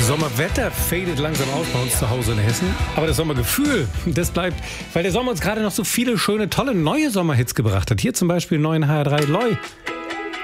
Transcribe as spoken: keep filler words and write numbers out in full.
Sommerwetter fadet langsam aus bei uns zu Hause in Hessen. Aber das Sommergefühl, das bleibt, weil der Sommer uns gerade noch so viele schöne, tolle neue Sommerhits gebracht hat. Hier zum Beispiel neuen H R drei Loi.